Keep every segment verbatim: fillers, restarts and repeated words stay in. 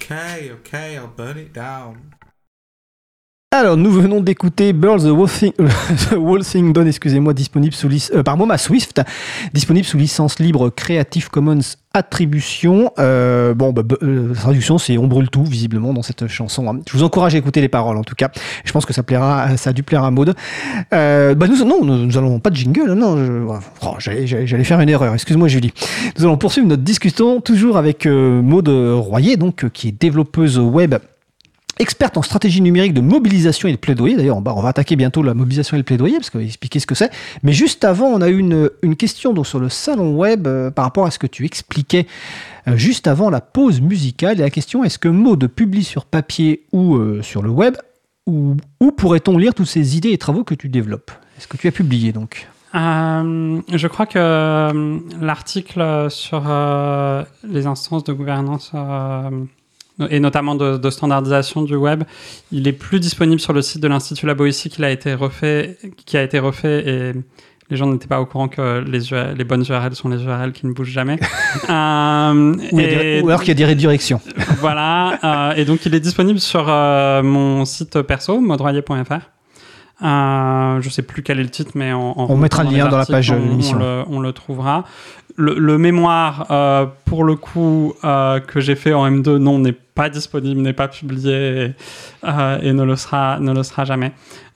Okay, okay, I'll burn it down. Alors, nous venons d'écouter Birds the Whole Thing, the Whole Thing Done, excusez-moi, disponible sous lic- euh, par Moma Swift, disponible sous licence libre Creative Commons Attribution. Euh, bon, bah, euh, la traduction, c'est on brûle tout, visiblement, dans cette chanson. Hein. Je vous encourage à écouter les paroles, en tout cas. Je pense que ça plaira, ça a dû plaire à Maud. Euh, bah, nous, non, nous, nous allons pas de jingle, non. Je, oh, j'allais, j'allais, j'allais faire une erreur. Excuse-moi, Julie. Nous allons poursuivre notre discussion toujours avec euh, Maud Royer, donc, euh, qui est développeuse web. Experte en stratégie numérique de mobilisation et de plaidoyer. D'ailleurs, on va attaquer bientôt la mobilisation et le plaidoyer, parce qu'on va expliquer ce que c'est. Mais juste avant, on a eu une, une question donc, sur le salon web euh, par rapport à ce que tu expliquais euh, juste avant la pause musicale. Et la question, est-ce que Maud publie sur papier ou euh, sur le web, ou où pourrait-on lire toutes ces idées et travaux que tu développes? Est-ce que tu as publié donc? Euh, je crois que euh, l'article sur euh, les instances de gouvernance... Euh, et notamment de, de standardisation du web, il est plus disponible sur le site de l'Institut Labo ici qu'il a été refait, qui a été refait et les gens n'étaient pas au courant que les, U R L, les bonnes U R L sont les U R L qui ne bougent jamais. euh, ou, et, ou alors qu'il y a des redirections. Voilà, euh, et donc il est disponible sur euh, mon site perso, maudroyer point f r. Euh, je sais plus quel est le titre, mais en, en on mettra le lien articles, dans la page de l'émission. On le, on le trouvera. Le, le mémoire, euh, pour le coup, euh, que j'ai fait en M deux, non, n'est pas disponible, n'est pas publié et, euh, et ne le sera, ne le sera jamais.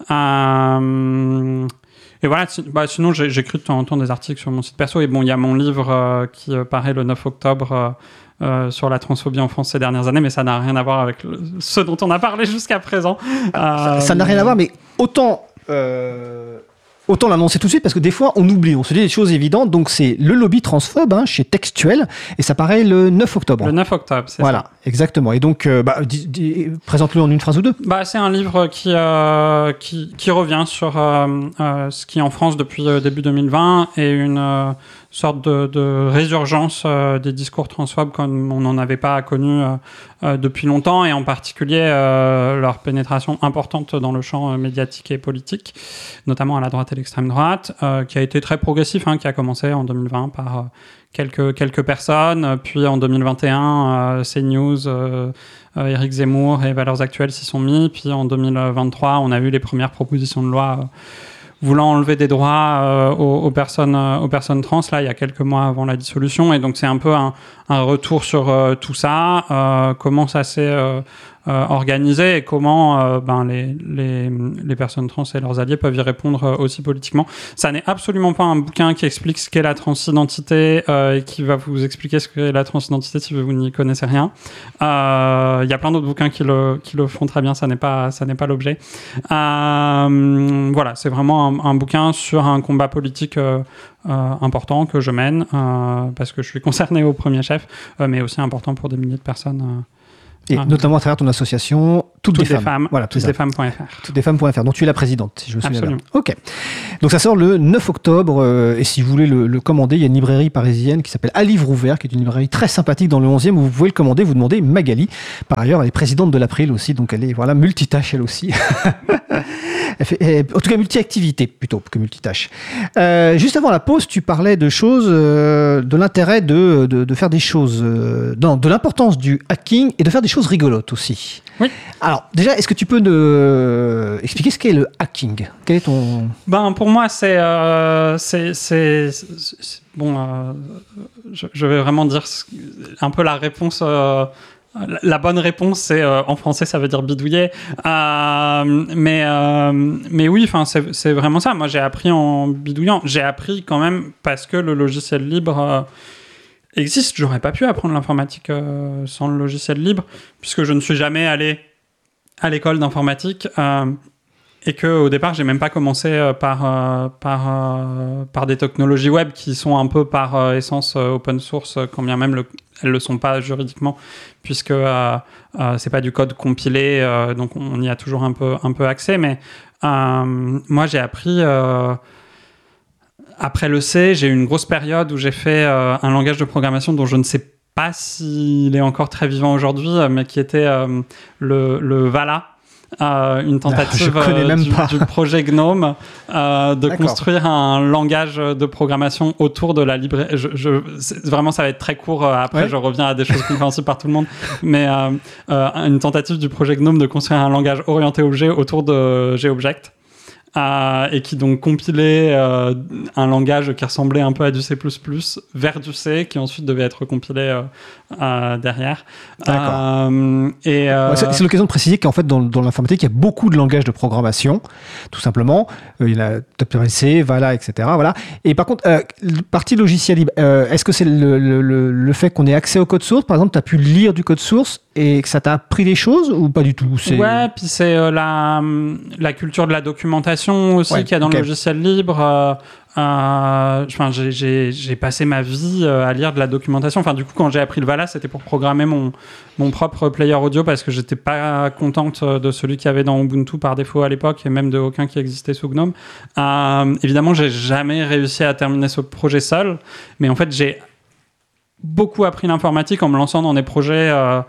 Euh, et voilà, bah, sinon j'ai, j'écris de temps en temps des articles sur mon site perso. Et bon, il y a mon livre euh, qui euh, paraît le neuf octobre euh, euh, sur la transphobie en France ces dernières années, mais ça n'a rien à voir avec le, ce dont on a parlé jusqu'à présent. Euh, ça, ça n'a rien à voir, mais autant... Euh... Autant l'annoncer tout de suite parce que des fois on oublie, on se dit des choses évidentes. Donc c'est le lobby transphobe hein, chez Textuel et ça paraît le neuf octobre. Le neuf octobre, c'est voilà, ça. Voilà, exactement. Et donc euh, bah, dis, dis, présente-le en une phrase ou deux. Bah, c'est un livre qui, euh, qui, qui revient sur euh, euh, ce qui en France depuis euh, début deux mille vingt est une euh, sorte de, de résurgence euh, des discours transphobes comme on n'en avait pas connu euh, euh, depuis longtemps et en particulier euh, leur pénétration importante dans le champ euh, médiatique et politique, notamment à la droite et l'extrême droite, euh, qui a été très progressif, hein, qui a commencé en deux mille vingt par euh, quelques, quelques personnes, puis en deux mille vingt et un, euh, CNews, euh, euh, Éric Zemmour et Valeurs Actuelles s'y sont mis, puis en deux mille vingt-trois, on a vu les premières propositions de loi euh, voulant enlever des droits euh, aux, aux, personnes, euh, aux personnes trans, là, il y a quelques mois avant la dissolution, et donc c'est un peu un, un retour sur euh, tout ça, euh, comment ça s'est euh, euh, organisé et comment euh, ben, les, les, les personnes trans et leurs alliés peuvent y répondre euh, aussi politiquement. Ça n'est absolument pas un bouquin qui explique ce qu'est la transidentité euh, et qui va vous expliquer ce qu'est la transidentité si vous n'y connaissez rien. Il euh, y a plein d'autres bouquins qui le, qui le font très bien, ça n'est pas, ça n'est pas l'objet. Euh, voilà, c'est vraiment un, un bouquin sur un combat politique euh, euh, important que je mène euh, parce que je suis concerné au premier chef, euh, mais aussi important pour des milliers de personnes. Euh, Et ah, notamment à travers ton association Toutes, toutes des, des femmes. femmes. Voilà, toutes des femmes point f r. Toutes des femmes point f r, dont tu es la présidente, si je me souviens bien. Absolument. Ok. Donc ça sort le neuf octobre, euh, et si vous voulez le, le commander, il y a une librairie parisienne qui s'appelle À Livre Ouvert, qui est une librairie très sympathique dans le onzième, où vous pouvez le commander, vous demandez Magali. Par ailleurs, elle est présidente de l'April aussi, donc elle est voilà, multitâche elle aussi. Elle fait, elle, en tout cas, multi-activité plutôt que multitâche. Euh, juste avant la pause, tu parlais de choses, euh, de l'intérêt de, de, de faire des choses, euh, non, de l'importance du hacking et de faire des choses rigolotes aussi. Oui. Alors, déjà, est-ce que tu peux nous euh, expliquer ce qu'est le hacking? Quel est ton... Ben, pour moi, c'est... Euh, c'est, c'est, c'est, c'est bon, euh, je, je vais vraiment dire un peu la réponse... Euh, La bonne réponse, c'est euh, en français, ça veut dire bidouiller. Euh, mais, euh, mais oui, c'est, c'est vraiment ça. Moi, j'ai appris en bidouillant. J'ai appris quand même parce que le logiciel libre euh, existe. J'aurais pas pu apprendre l'informatique euh, sans le logiciel libre, puisque je ne suis jamais allé à l'école d'informatique. Euh, et qu'au départ, j'ai même pas commencé euh, par, euh, par, euh, par des technologies web qui sont un peu par euh, essence euh, open source, quand bien même le, elles le sont pas juridiquement, puisque euh, euh, c'est pas du code compilé, euh, donc on y a toujours un peu, un peu accès. Mais euh, moi, j'ai appris... Euh, après le C, j'ai eu une grosse période où j'ai fait euh, un langage de programmation dont je ne sais pas s'il est encore très vivant aujourd'hui, mais qui était euh, le, le Vala. euh, une tentative Ah, euh, même du, pas. du projet GNOME euh, de D'accord. construire un langage de programmation autour de la librairie. Je, je, c'est- vraiment, ça va être très court. euh, Après, Ouais. je reviens à des choses compréhensibles par tout le monde. Mais euh, euh, une tentative du projet GNOME de construire un langage orienté objet autour de GObject. Euh, et qui donc compilait euh, un langage qui ressemblait un peu à du C plus plus vers du C, qui ensuite devait être compilé euh, euh, derrière. D'accord. Euh, et, euh, Ouais, c'est c'est l'occasion de préciser qu'en fait, dans, dans l'informatique, il y a beaucoup de langages de programmation, tout simplement. Euh, il y a T C, Vala, et cetera. Voilà. Et par contre, euh, partie logiciel libre, euh, est-ce que c'est le, le, le, le fait qu'on ait accès au code source? Par exemple, tu as pu lire du code source et que ça t'a appris des choses ou pas du tout? C'est... Ouais, puis c'est euh, la, la culture de la documentation aussi Ouais, qu'il y a dans ok. le logiciel libre. Euh, euh, enfin, j'ai, j'ai, j'ai passé ma vie euh, à lire de la documentation. Enfin, du coup, quand j'ai appris le Vala, c'était pour programmer mon, mon propre player audio parce que j'étais pas contente de celui qu'il y avait dans Ubuntu par défaut à l'époque et même de aucun qui existait sous GNOME. Euh, évidemment, j'ai jamais réussi à terminer ce projet seul, mais en fait, j'ai beaucoup appris l'informatique en me lançant dans des projets euh,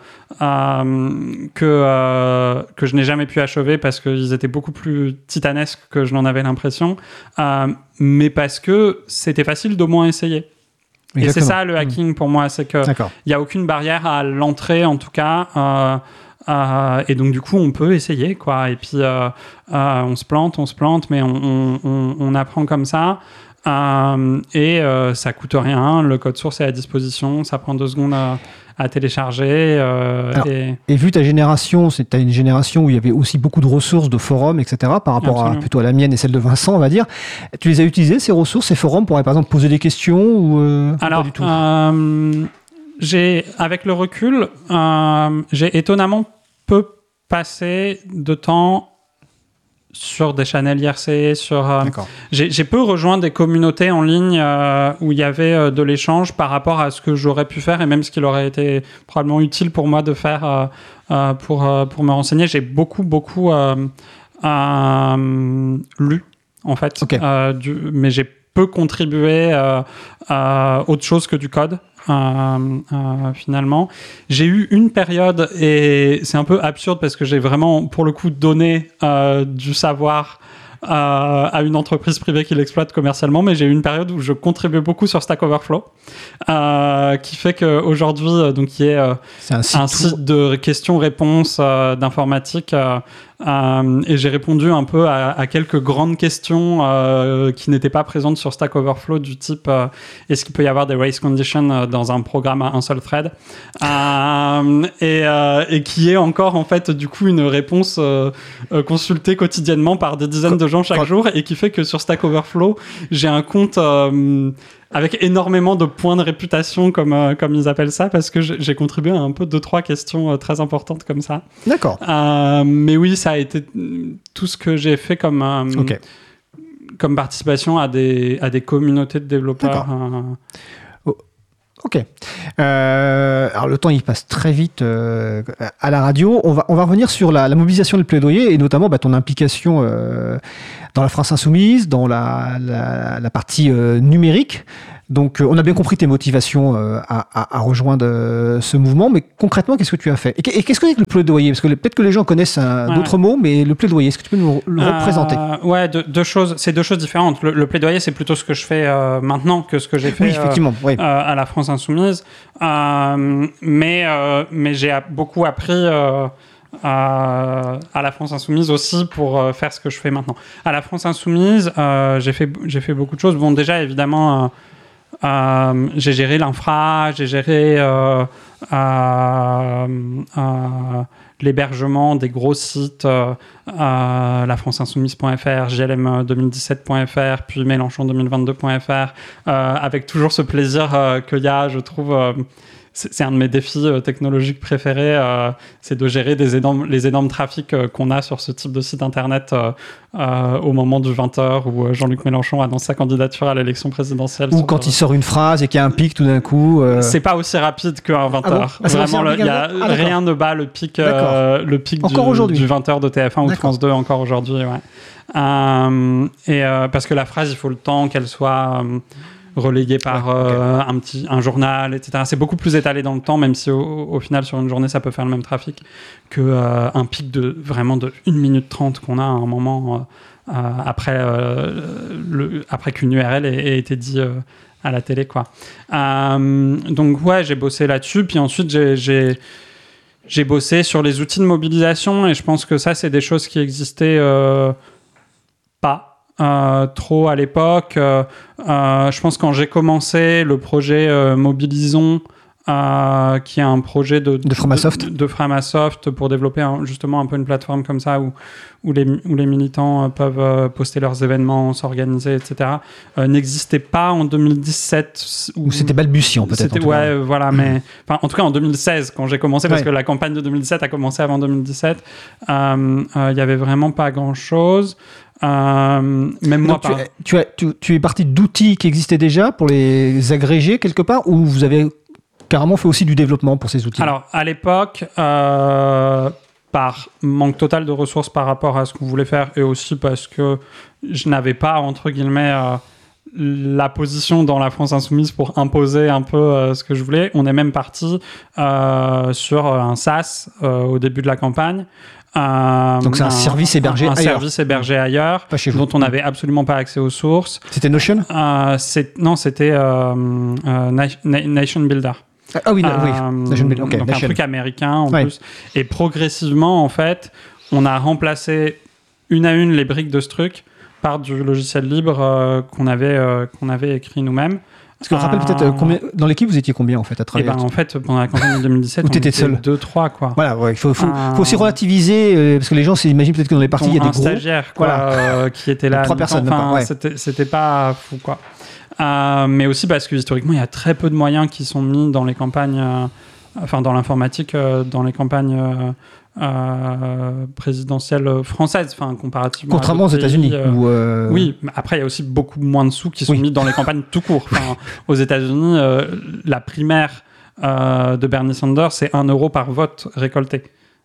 euh, que, euh, que je n'ai jamais pu achever parce qu'ils étaient beaucoup plus titanesques que je n'en avais l'impression, euh, mais parce que c'était facile d'au moins essayer. Exactement. Et c'est ça le hacking pour moi, c'est qu'il D'accord. n'y a aucune barrière à l'entrée en tout cas. Euh, euh, et donc du coup on peut essayer quoi. Et puis euh, euh, on se plante, on se plante, mais on, on, on, on apprend comme ça. Euh, et euh, ça coûte rien, le code source est à disposition, ça prend deux secondes à, à télécharger. Euh, Alors, et... Et vu ta génération, c'est t'as une génération où il y avait aussi beaucoup de ressources, de forums, et cetera, par rapport Absolument. à, plutôt à la mienne et celle de Vincent, on va dire. Tu les as utilisés, ces ressources, ces forums, pour, par exemple, poser des questions ou euh, Alors, pas du tout? euh, j'ai, avec le recul, euh, j'ai étonnamment peu passé de temps sur des channels I R C, sur... Euh, D'accord. j'ai, j'ai peu rejoint des communautés en ligne euh, où il y avait euh, de l'échange par rapport à ce que j'aurais pu faire et même ce qu'il aurait été probablement utile pour moi de faire euh, euh, pour, euh, pour me renseigner. J'ai beaucoup, beaucoup euh, euh, lu, en fait, Ok. euh, du, mais j'ai peu contribué euh, à autre chose que du code. Euh, euh, finalement, j'ai eu une période et c'est un peu absurde parce que j'ai vraiment pour le coup donné euh, du savoir euh, à une entreprise privée qui l'exploite commercialement, mais j'ai eu une période où je contribuais beaucoup sur Stack Overflow, euh, qui fait qu'aujourd'hui, euh, donc il y a euh, C'est un site, un site de questions-réponses euh, d'informatique euh, euh, et j'ai répondu un peu à, à quelques grandes questions euh, qui n'étaient pas présentes sur Stack Overflow du type euh, est-ce qu'il peut y avoir des race conditions euh, dans un programme à un seul thread euh, et, euh, et qui est encore en fait du coup une réponse euh, euh, consultée quotidiennement par des dizaines de gens chaque quand- jour et qui fait que sur Stack Overflow j'ai un compte euh, avec énormément de points de réputation, comme, euh, comme ils appellent ça, parce que j'ai j'ai contribué à un peu deux, trois questions euh, très importantes comme ça. D'accord. Euh, mais oui, ça a été tout ce que j'ai fait comme, euh, Ok. comme participation à des, à des communautés de développeurs. D'accord. euh. Ok. Euh, alors le temps il passe très vite euh, à la radio. On va on va revenir sur la, la mobilisation du plaidoyer et notamment bah, ton implication euh, dans la France Insoumise, dans la la, la partie euh, numérique. Donc euh, on a bien compris tes motivations euh, à, à, à rejoindre euh, ce mouvement, mais concrètement qu'est-ce que tu as fait? Et, et qu'est-ce que c'est que le plaidoyer? Parce que le- peut-être que les gens connaissent un, Ouais. d'autres mots, mais le plaidoyer, est-ce que tu peux nous le Euh, représenter? Ouais, deux, deux choses. C'est deux choses différentes. Le, le plaidoyer, c'est plutôt ce que je fais euh, maintenant que ce que j'ai fait. Oui, effectivement. euh, oui. euh, à la France Insoumise. Euh, mais, euh, mais j'ai a- beaucoup appris euh, à, à la France Insoumise aussi pour euh, faire ce que je fais maintenant. À la France Insoumise, euh, j'ai fait, j'ai fait beaucoup de choses. Bon, déjà, évidemment, euh, euh, j'ai géré l'infra, j'ai géré euh, euh, euh, l'hébergement des gros sites, euh, euh, la france insoumise point f r, G L M deux mille dix-sept point f r, puis Mélenchon deux mille vingt-deux point f r, euh, avec toujours ce plaisir euh, qu'il y a, je trouve... Euh, c'est, c'est un de mes défis euh, technologiques préférés, euh, c'est de gérer des énormes, les énormes trafics euh, qu'on a sur ce type de site internet euh, euh, au moment du vingt heures où euh, Jean-Luc Mélenchon annonce sa candidature à l'élection présidentielle. Ou sur, quand euh, il sort une phrase et qu'il y a un pic tout d'un coup. euh, C'est pas aussi rapide qu'un vingt Ah bon heures. Ah, c'est Vraiment, aussi le- il y a rapide, ah, d'accord. rien ne bat le pic, euh, le pic Encore du, aujourd'hui. du vingt heures de T F un ou de D'accord. France deux encore aujourd'hui. Ouais. Euh, et euh, parce que la phrase, il faut le temps qu'elle soit euh, relayé par Ouais, okay. euh, un petit un journal, et cetera. C'est beaucoup plus étalé dans le temps, même si au, au final sur une journée ça peut faire le même trafic que euh, un pic de vraiment de une minute trente qu'on a à un moment euh, euh, après euh, le, après qu'une U R L ait, ait été dit euh, à la télé, quoi. Euh, donc ouais, j'ai bossé là-dessus, puis ensuite j'ai, j'ai j'ai bossé sur les outils de mobilisation, et je pense que ça c'est des choses qui existaient euh, pas Euh, trop à l'époque. Euh, euh, je pense que quand j'ai commencé le projet euh, Mobilisons, euh, qui est un projet de, de Framasoft, de, de Framasoft pour développer un, justement un peu une plateforme comme ça où, où, les, où les militants euh, peuvent euh, poster leurs événements, s'organiser, et cetera, euh, n'existait pas en deux mille dix-sept. Ou c'était balbutiant peut-être. C'était, en tout ouais, cas. euh, voilà, mais enfin, en tout cas en deux mille seize quand j'ai commencé, parce ouais. que la campagne de deux mille dix-sept a commencé avant deux mille dix-sept. Il euh, euh, y avait vraiment pas grand-chose. Euh, même moi, Donc, par... tu, as, tu, tu es parti d'outils qui existaient déjà pour les agréger quelque part, ou vous avez carrément fait aussi du développement pour ces outils? Alors, à l'époque, euh, par manque total de ressources par rapport à ce qu'on voulait faire, et aussi parce que je n'avais pas, entre guillemets, euh, la position dans la France Insoumise pour imposer un peu euh, ce que je voulais, on est même parti euh, sur un SaaS euh, au début de la campagne. Euh, Donc c'est un, un service hébergé un, un ailleurs. service hébergé ailleurs, pas chez vous. dont on n'avait absolument pas accès aux sources. C'était Notion euh, c'est, Non, c'était euh, euh, Na- Nation Builder. Ah oui, euh, oui. Nation Builder. Okay, donc Nation. Un truc américain en ouais. plus. Et progressivement, en fait, on a remplacé une à une les briques de ce truc par du logiciel libre euh, qu'on avait, euh, qu'on avait écrit nous-mêmes. Est-ce que vous rappelez peut-être euh, combien, dans l'équipe vous étiez combien en fait à travailler? Eh ben, en fait, pendant la campagne de deux mille dix-sept, on était seul deux trois quoi. Voilà, ouais, il faut, faut, euh... faut aussi relativiser euh, parce que les gens s'imaginent peut-être que dans les parties il y a des un gros stagiaire quoi, voilà. euh, qui était là. Trois personnes. Enfin, pas, ouais. c'était, c'était pas fou quoi. Euh, mais aussi parce que historiquement, il y a très peu de moyens qui sont mis dans les campagnes, euh, enfin dans l'informatique, euh, dans les campagnes. Euh, Euh, présidentielle française, enfin comparativement contrairement aux États-Unis. Euh, où euh... Oui, mais après il y a aussi beaucoup moins de sous qui sont oui. mis dans les campagnes tout court. Enfin, aux États-Unis, euh, la primaire euh, de Bernie Sanders, c'est un euro par vote récolté.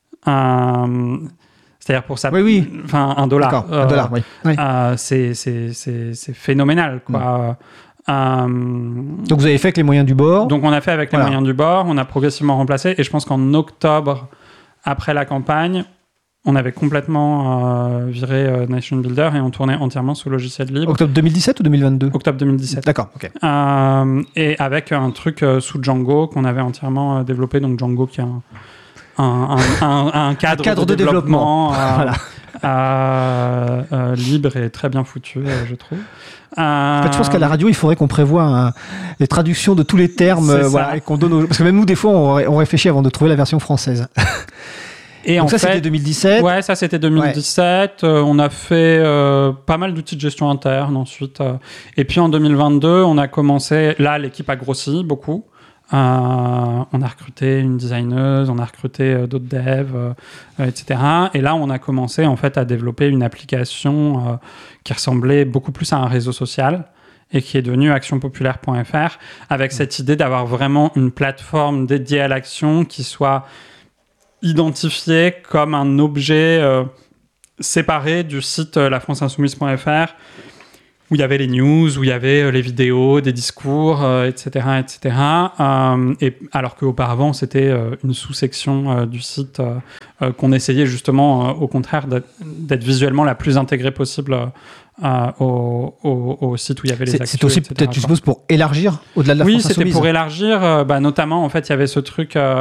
Euh, c'est-à-dire pour ça, oui, oui. enfin un dollar. D'accord, euh, un dollar, oui. oui. Euh, c'est, c'est, c'est, c'est phénoménal, quoi. Mm. Euh, donc vous avez fait avec les moyens du bord. Donc on a fait avec les voilà. moyens du bord, on a progressivement remplacé, et je pense qu'en octobre, après la campagne, on avait complètement euh, viré euh, Nation Builder et on tournait entièrement sous logiciel libre. Octobre deux mille dix-sept ou deux mille vingt-deux? Octobre deux mille dix-sept. D'accord, ok. Euh, et avec un truc euh, sous Django qu'on avait entièrement euh, développé, donc Django qui est un, un, un, un, un cadre, un cadre de, de développement, développement. Euh, voilà. euh, euh, libre et très bien foutu, euh, je trouve. Euh... En fait, je pense qu'à la radio, il faudrait qu'on prévoie un, les traductions de tous les termes, euh, voilà, et qu'on donne aux... parce que même nous, des fois, on, on réfléchit avant de trouver la version française. Et donc en ça, fait, c'était deux mille dix-sept. Ouais, ça c'était deux mille dix-sept. Ouais. Euh, on a fait euh, pas mal d'outils de gestion interne ensuite. Euh, et puis en deux mille vingt-deux, on a commencé. Là, l'équipe a grossi beaucoup. Euh, on a recruté une designeuse, on a recruté euh, d'autres devs, euh, et cetera. Et là, on a commencé en fait à développer une application euh, qui ressemblait beaucoup plus à un réseau social et qui est devenue action populaire point f r avec mmh. cette idée d'avoir vraiment une plateforme dédiée à l'action qui soit identifiée comme un objet euh, séparé du site euh, la france insoumise point f r où il y avait les news, où il y avait euh, les vidéos, des discours, euh, et cetera, et cetera. Euh, et alors qu'auparavant, c'était euh, une sous-section euh, du site euh, euh, qu'on essayait justement, euh, au contraire, d'être, d'être visuellement la plus intégrée possible euh, au, au, au site où il y avait les actus. C'est aussi et cetera, peut-être, tu supposes, pour élargir au-delà de la oui, France insoumise. Oui, c'était pour élargir. Euh, bah, notamment, en fait, il y avait ce truc euh,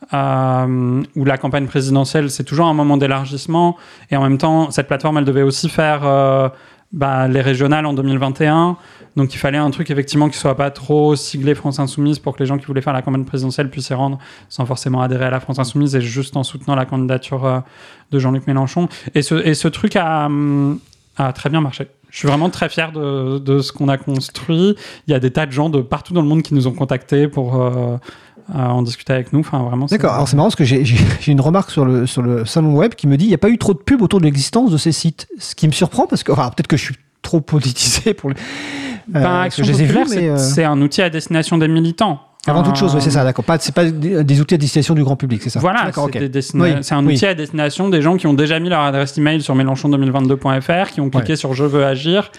euh, où la campagne présidentielle, c'est toujours un moment d'élargissement. Et en même temps, cette plateforme, elle devait aussi faire... Euh, Bah, les régionales en deux mille vingt et un, donc il fallait un truc effectivement qui soit pas trop siglé France Insoumise pour que les gens qui voulaient faire la campagne présidentielle puissent s'y rendre sans forcément adhérer à la France Insoumise et juste en soutenant la candidature euh, de Jean-Luc Mélenchon. Et ce, et ce truc a, a très bien marché. Je suis vraiment très fier de, de ce qu'on a construit. Il y a des tas de gens de partout dans le monde qui nous ont contactés pour... Euh, Euh, en discuter avec nous, enfin vraiment. D'accord. C'est... Alors c'est marrant parce que j'ai, j'ai, j'ai une remarque sur le sur le salon web qui me dit il n'y a pas eu trop de pub autour de l'existence de ces sites, ce qui me surprend parce que, enfin peut-être que je suis trop politisé pour les. Euh, ben, Action Populaire, c'est, euh... c'est un outil à destination des militants. Avant euh... toute chose, oui, c'est ça, d'accord. Pas, c'est pas des, des outils à destination du grand public, c'est ça. Voilà, d'accord, c'est, okay. destina... oui, c'est un oui. outil à destination des gens qui ont déjà mis leur adresse email sur mélenchon deux mille vingt-deux point f r, qui ont cliqué ouais. sur Je veux agir.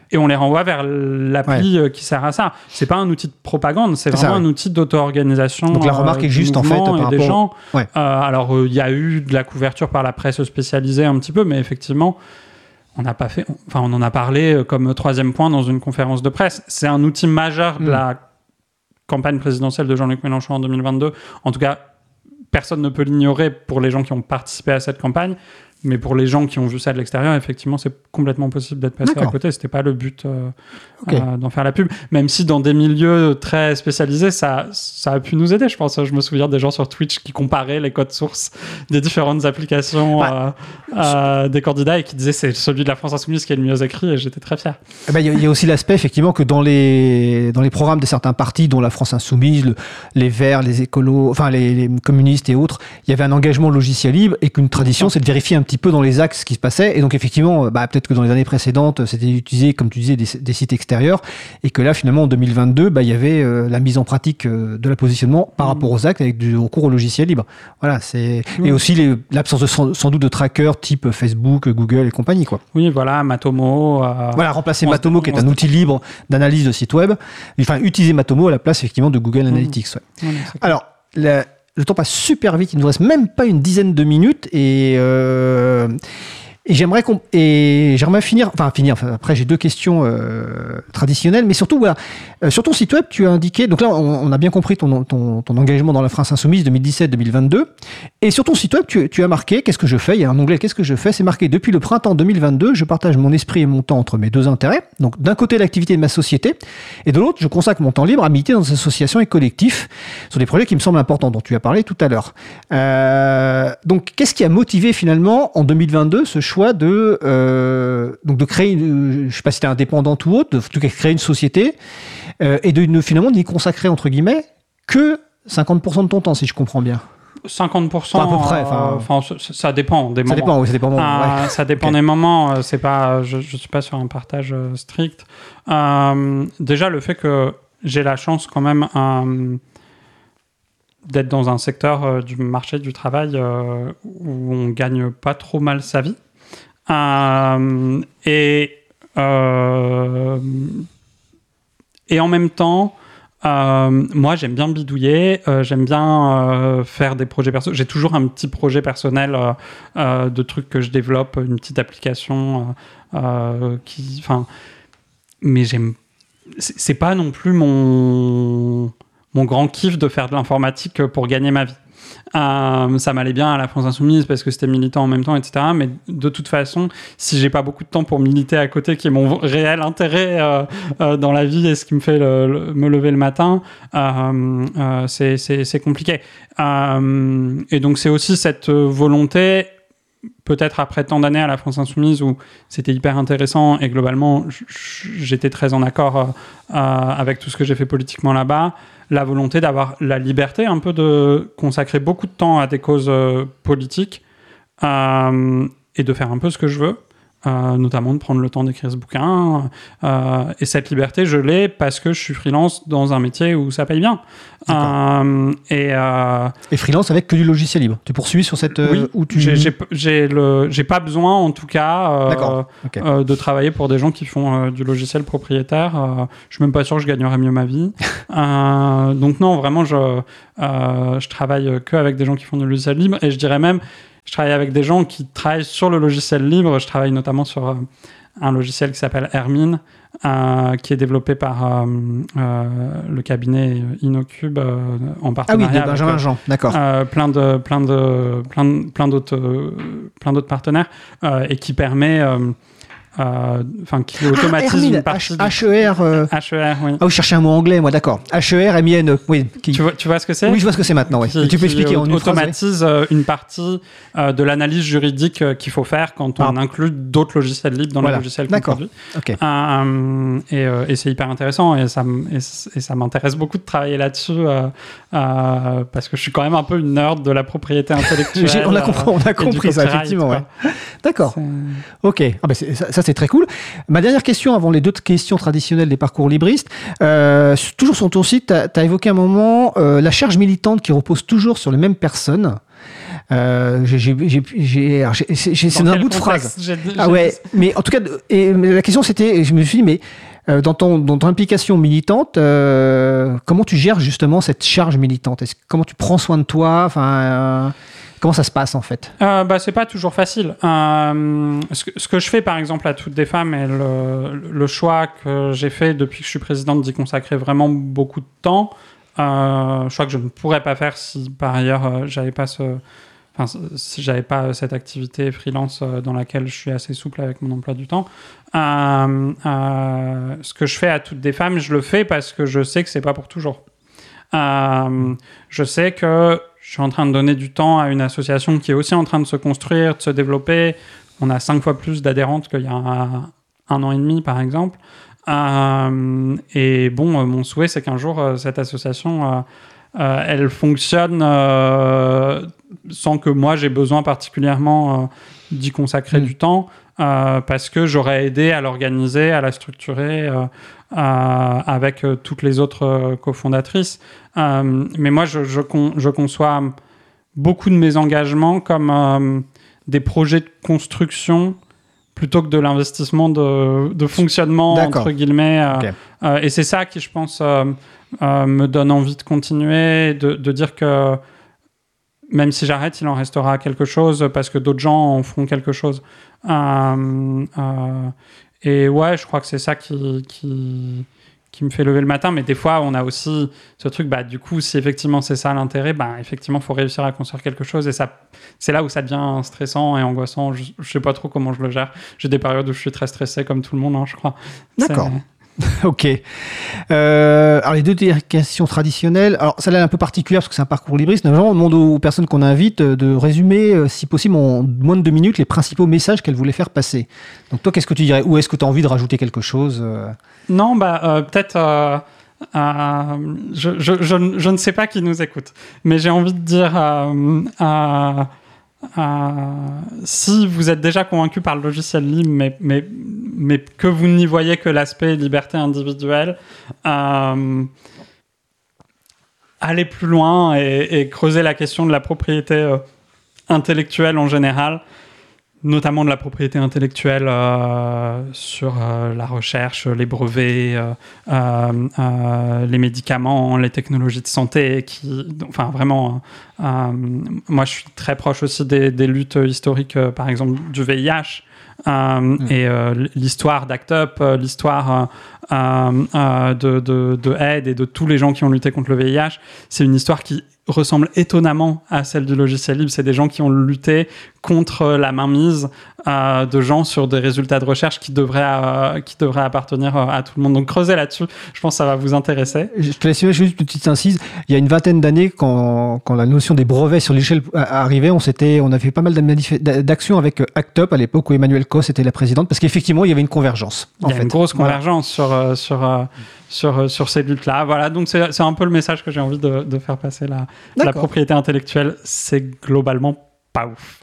et on les renvoie vers l'appli Ouais. qui sert à ça. C'est pas un outil de propagande, c'est, C'est vraiment ça, un ouais. outil d'auto-organisation. Donc la remarque euh, est du juste, en fait, mouvement par et des rapport- gens. Ouais. Euh, alors il y a eu de la couverture par la presse spécialisée un petit peu, mais effectivement, on n'a pas fait. Enfin, on en a parlé comme troisième point dans une conférence de presse. C'est un outil majeur de Mm. la campagne présidentielle de Jean-Luc Mélenchon en deux mille vingt-deux. En tout cas, personne ne peut l'ignorer pour les gens qui ont participé à cette campagne. Mais pour les gens qui ont vu ça de l'extérieur, effectivement, c'est complètement possible d'être passé D'accord. à côté. C'était pas le but euh, Ok. euh, d'en faire la pub. Même si dans des milieux très spécialisés, ça, ça a pu nous aider, je pense. Je me souviens des gens sur Twitch qui comparaient les codes sources des différentes applications Bah, euh, euh, des candidats et qui disaient c'est celui de la France Insoumise qui est le mieux écrit, et j'étais très fier. Eh ben, Il y, a- il y a aussi l'aspect, effectivement, que dans les, dans les programmes de certains partis, dont la France Insoumise, le- les Verts, les écolos, enfin les, les communistes et autres, il y avait un engagement logiciel libre et qu'une tradition, c'est de vérifier un petit peu dans les axes ce qui se passait. Et donc, effectivement, bah, peut-être que dans les années précédentes, c'était utilisé, comme tu disais, des, des sites extérieurs. Et que là, finalement, en deux mille vingt-deux, bah, il y avait euh, la mise en pratique euh, de la positionnement par Mmh. rapport aux actes avec du recours au logiciel libre. Voilà, c'est... Mmh. Et aussi les- l'absence de, sans, sans doute de trackers type Facebook, Google et compagnie, quoi. Oui, voilà, Matomo. euh, Voilà, remplacer on se- Matomo, qui est on un se- outil libre d'analyse de site web. Enfin, utiliser Matomo à la place, effectivement, de Google Analytics. Ouais. non, non, c'est- Alors, la- le temps passe super vite. Il ne nous reste même pas une dizaine de minutes. Et, euh, et j'aimerais, qu'on- et j'aimerais finir. Enfin, finir. Enfin, après, j'ai deux questions euh, traditionnelles. Mais surtout, voilà, euh, sur ton site web, tu as indiqué. Donc là, on, on a bien compris ton, ton, ton engagement dans la France Insoumise deux mille dix-sept deux mille vingt-deux. Et sur ton site web, tu, tu as marqué, qu'est-ce que je fais? Il y a un onglet, qu'est-ce que je fais? C'est marqué, depuis le printemps deux mille vingt-deux, je partage mon esprit et mon temps entre mes deux intérêts. Donc, d'un côté, l'activité de ma société, et de l'autre, je consacre mon temps libre à militer dans des associations et collectifs sur des projets qui me semblent importants, dont tu as parlé tout à l'heure. Euh, donc, qu'est-ce qui a motivé finalement, en deux mille vingt-deux, ce choix de, euh, donc de créer, une, je ne sais pas si c'était indépendante ou autre, de, en tout cas, créer une société, euh, et de ne- finalement n'y consacrer, entre guillemets, que cinquante pour cent de ton temps, si je comprends bien. cinquante pour cent. Enfin, à peu près, enfin- euh, enfin, ça, ça dépend des Ça moments. dépend, oui, ça dépend. Euh, ouais. Ça dépend Ok. des moments. euh, C'est pas, je, je suis pas sur un partage euh, strict. Euh, déjà, le fait que j'ai la chance quand même euh, d'être dans un secteur euh, du marché du travail euh, où on gagne pas trop mal sa vie. Euh, et euh, et en même temps. Euh, moi, j'aime bien bidouiller, euh, j'aime bien euh, faire des projets perso. J'ai toujours un petit projet personnel euh, euh, de trucs que je développe, une petite application euh, euh, qui, enfin, mais j'aime. C'est, c'est pas non plus mon mon grand kiff de faire de l'informatique pour gagner ma vie. Euh, ça m'allait bien à la France Insoumise parce que c'était militant en même temps, et cetera. Mais de toute façon, si j'ai pas beaucoup de temps pour militer à côté, qui est mon réel intérêt euh, euh, dans la vie et ce qui me fait le, le, me lever le matin, euh, euh, c'est, c'est, c'est compliqué. Euh, et donc c'est aussi cette volonté, peut-être après tant d'années à la France Insoumise où c'était hyper intéressant et globalement j'étais très en accord euh, euh, avec tout ce que j'ai fait politiquement là-bas, la volonté d'avoir la liberté un peu de consacrer beaucoup de temps à des causes euh, politiques euh, et de faire un peu ce que je veux. Euh, notamment de prendre le temps d'écrire ce bouquin. Euh, et cette liberté, je l'ai parce que je suis freelance dans un métier où ça paye bien. Euh, et, euh, et freelance avec que du logiciel libre. Tu poursuis sur cette... Euh, oui, où tu... j'ai, j'ai, j'ai, le, j'ai pas besoin, en tout cas, euh, okay. euh, de travailler pour des gens qui font euh, du logiciel propriétaire. Euh, je suis même pas sûr que je gagnerais mieux ma vie. euh, donc non, vraiment, je, euh, je travaille que avec des gens qui font du logiciel libre. Et je dirais même... Je travaille avec des gens qui travaillent sur le logiciel libre. Je travaille notamment sur euh, un logiciel qui s'appelle Hermine, euh, qui est développé par euh, euh, le cabinet Innocube euh, en partenariat. Ah oui, de Benjamin avec, Jean, d'accord. Euh, plein de, plein de, plein de, plein d'autres, euh, plein d'autres partenaires euh, et qui permet, enfin, euh, qui automatise ah, Hermine, une partie. H E R. Euh... H E R, oui. Ah oui, je cherchais un mot anglais, moi, d'accord. H E R, M I N, oui. Qui... Tu vois, tu vois ce que c'est? Oui, je vois ce que c'est maintenant, oui. Qui, tu peux qui expliquer en une automatise phrase, oui. une partie euh, de l'analyse juridique euh, qu'il faut faire quand on ah. inclut d'autres logiciels libres dans voilà. le logiciel qu'on d'accord. produit. Okay. Euh, et, euh, et c'est hyper intéressant et ça, et, et ça m'intéresse beaucoup de travailler là-dessus euh, euh, parce que je suis quand même un peu une nerd de la propriété intellectuelle. on a compris, on a compris ça, effectivement. Ouais. D'accord. C'est... Ok. Ah ben c'est, ça, ça, c'est très cool. Ma dernière question, avant les deux questions traditionnelles des parcours libristes, euh, toujours sur ton site, tu as évoqué un moment euh, la charge militante qui repose toujours sur les mêmes personnes. Euh, j'ai, j'ai, j'ai, j'ai, alors, j'ai, j'ai, j'ai, c'est un bout de phrase. J'ai, j'ai ah ouais, mais en tout cas, et, mais la question c'était, je me suis dit, mais euh, dans, ton, dans ton implication militante, euh, comment tu gères justement cette charge militante? Est-ce, comment tu prends soin de toi? Enfin, euh, comment ça se passe en fait? euh, bah, c'est pas toujours facile. Euh, ce, que, ce que je fais par exemple à Toutes des femmes et le, le choix que j'ai fait depuis que je suis présidente d'y consacrer vraiment beaucoup de temps, euh, choix que je ne pourrais pas faire si par ailleurs euh, j'avais pas ce... Enfin, si j'avais pas cette activité freelance dans laquelle je suis assez souple avec mon emploi du temps, euh, euh, ce que je fais à Toutes des femmes, je le fais parce que je sais que c'est pas pour toujours. Euh, je sais que je suis en train de donner du temps à une association qui est aussi en train de se construire, de se développer. On a cinq fois plus d'adhérentes qu'il y a un, un an et demi, par exemple. Euh, et bon, mon souhait, c'est qu'un jour, cette association... Euh, Euh, elle fonctionne euh, sans que moi j'ai besoin particulièrement euh, d'y consacrer mmh. du temps euh, parce que j'aurais aidé à l'organiser, à la structurer euh, euh, avec euh, toutes les autres euh, cofondatrices. Euh, mais moi je, je, con, je conçois beaucoup de mes engagements comme euh, des projets de construction plutôt que de l'investissement de, de fonctionnement, D'accord. entre guillemets. Euh, okay. euh, et c'est ça qui, je pense... Euh, Euh, me donne envie de continuer, de, de dire que même si j'arrête, il en restera quelque chose parce que d'autres gens en feront quelque chose. Euh, euh, et ouais, je crois que c'est ça qui, qui, qui me fait lever le matin. Mais des fois, on a aussi ce truc, bah, du coup, si effectivement c'est ça l'intérêt, bah, effectivement, il faut réussir à construire quelque chose. Et ça, c'est là où ça devient stressant et angoissant. Je ne sais pas trop comment je le gère. J'ai des périodes où je suis très stressé, comme tout le monde, hein, je crois. D'accord. C'est... Ok. Euh, alors les deux questions traditionnelles. Alors celle-là est un peu particulière parce que c'est un parcours libriste. Normalement, on demande aux personnes qu'on invite de résumer, si possible en moins de deux minutes, les principaux messages qu'elles voulaient faire passer. Donc toi, qu'est-ce que tu dirais? Ou est-ce que tu as envie de rajouter quelque chose? Non, bah euh, peut-être. Euh, euh, je, je, je, je ne sais pas qui nous écoute, mais j'ai envie de dire. Euh, euh, Euh, si vous êtes déjà convaincu par le logiciel libre, mais, mais, mais que vous n'y voyez que l'aspect liberté individuelle, euh, allez plus loin et, et creusez la question de la propriété euh, intellectuelle en général, notamment de la propriété intellectuelle euh, sur euh, la recherche, les brevets, euh, euh, euh, les médicaments, les technologies de santé, qui, enfin vraiment, euh, moi je suis très proche aussi des, des luttes historiques, euh, par exemple du V I H, euh, mmh. et euh, l'histoire d'Act Up, euh, l'histoire euh, euh, de, de, de Aide et de tous les gens qui ont lutté contre le V I H, c'est une histoire qui ressemble étonnamment à celle du logiciel libre. C'est des gens qui ont lutté contre la mainmise euh, de gens sur des résultats de recherche qui devraient, euh, qui devraient appartenir à tout le monde. Donc creusez là-dessus, je pense que ça va vous intéresser. Je te laisse juste une petite incise. Il y a une vingtaine d'années, quand, quand la notion des brevets sur l'échelle arrivait, on, s'était, on a fait pas mal d'actions avec Act Up à l'époque où Emmanuel Cos était la présidente, parce qu'effectivement, il y avait une convergence. Il y a fait. une grosse convergence voilà. sur... sur euh, Sur, sur ces luttes-là. Voilà, donc c'est, c'est un peu le message que j'ai envie de, de faire passer là. La propriété intellectuelle, c'est globalement pas ouf.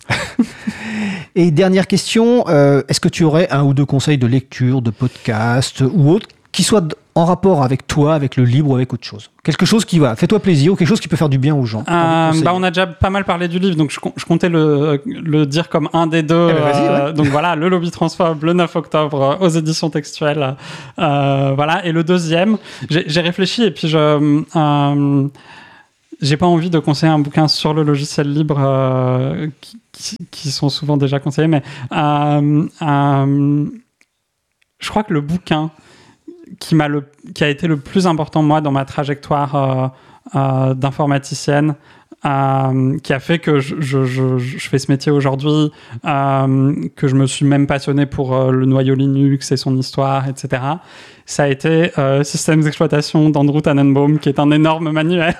Et dernière question, euh, est-ce que tu aurais un ou deux conseils de lecture, de podcast ou autre qui soient en rapport avec toi, avec le libre ou avec autre chose? Quelque chose qui va, fais-toi plaisir ou quelque chose qui peut faire du bien aux gens. Euh, bah on a déjà pas mal parlé du livre, donc je, je comptais le, le dire comme un des deux. Eh ben vas-y, euh, ouais. Donc voilà, Le Lobby Transphobe, le neuf octobre, aux éditions textuelles. Euh, voilà, et le deuxième, j'ai, j'ai réfléchi et puis je... Euh, j'ai pas envie de conseiller un bouquin sur le logiciel libre euh, qui, qui, qui sont souvent déjà conseillés, mais euh, euh, je crois que le bouquin qui m'a le, qui a été le plus important moi dans ma trajectoire euh, euh, d'informaticienne, euh, qui a fait que je, je, je, je fais ce métier aujourd'hui, euh, que je me suis même passionné pour euh, le noyau Linux et son histoire, et cetera. Ça a été euh, Systèmes d'exploitation d'Andrew Tannenbaum, qui est un énorme manuel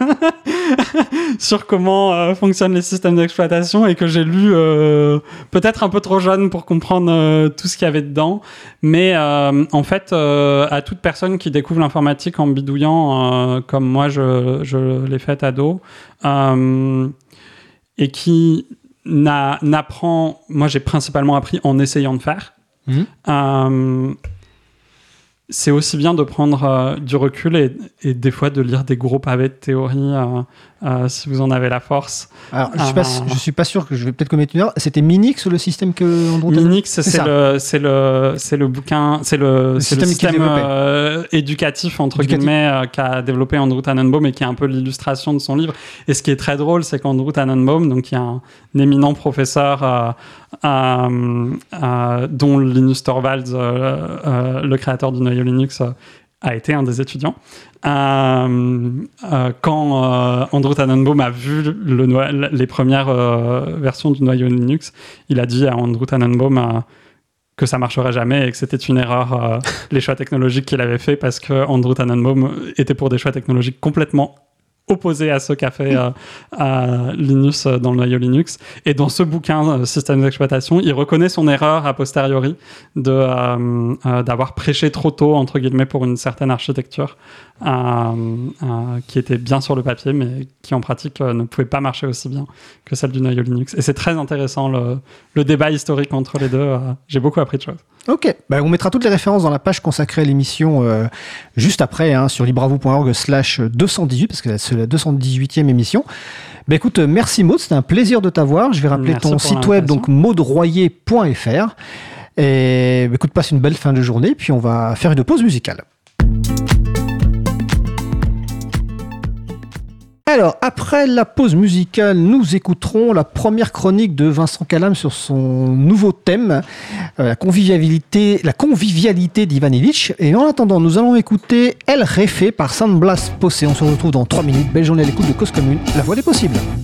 sur comment euh, fonctionnent les systèmes d'exploitation et que j'ai lu euh, peut-être un peu trop jeune pour comprendre euh, tout ce qu'il y avait dedans. Mais euh, en fait, euh, à toute personne qui découvre l'informatique en bidouillant, euh, comme moi je, je l'ai fait ado, euh, et qui n'a, n'apprend... Moi, j'ai principalement appris en essayant de faire. Mmh. Euh, c'est aussi bien de prendre euh, du recul et, et des fois de lire des gros pavés de théorie euh, euh, si vous en avez la force. Alors, je suis, pas, Euh, je suis pas sûr que je vais peut-être commettre une erreur. C'était Minix le système que Andrew Minix, c'est, C'est ça. le, c'est, le, c'est le bouquin, c'est le, Le c'est le système qu'il système développait. euh, éducatif, entre Éducatif. guillemets, euh, qu'a développé Andrew Tannenbaum et qui est un peu l'illustration de son livre. Et ce qui est très drôle, c'est qu'Andrew Tannenbaum, donc, qui est un, un éminent professeur euh, euh, euh, dont Linus Torvalds, euh, euh, le créateur du noyau Linux, euh, a été un des étudiants. Euh, euh, quand euh, Andrew Tannenbaum a vu le no- les premières euh, versions du noyau Linux, il a dit à Andrew Tannenbaum euh, que ça marcherait jamais et que c'était une erreur euh, les choix technologiques qu'il avait fait parce que Andrew Tannenbaum était pour des choix technologiques complètement opposé à ce qu'a fait euh, à Linus euh, dans le noyau Linux. Et dans ce bouquin, euh, Système d'exploitation, il reconnaît son erreur a posteriori de, euh, euh, d'avoir prêché trop tôt, entre guillemets, pour une certaine architecture euh, euh, qui était bien sur le papier, mais qui en pratique euh, ne pouvait pas marcher aussi bien que celle du noyau Linux. Et c'est très intéressant, le, le débat historique entre les deux. Euh, j'ai beaucoup appris de choses. Ok, bah, on mettra toutes les références dans la page consacrée à l'émission euh, juste après, hein, sur libravo point org slash deux cent dix-huit, parce que c'est la deux cent dix-huitième émission. Bah, écoute, euh, merci Maud, c'était un plaisir de t'avoir. Je vais rappeler Merci ton pour site web, l'invitation. donc maudroyer point f r. Et bah, écoute, passe une belle fin de journée, puis on va faire une pause musicale. Alors, après la pause musicale, nous écouterons la première chronique de Vincent Calam sur son nouveau thème, euh, la convivialité, la convivialité d'Ivan Illich. Et en attendant, nous allons écouter El Jefe par San Blas Posse. On se retrouve dans trois minutes. Belle journée à l'écoute de Cause Commune, la voix des possibles.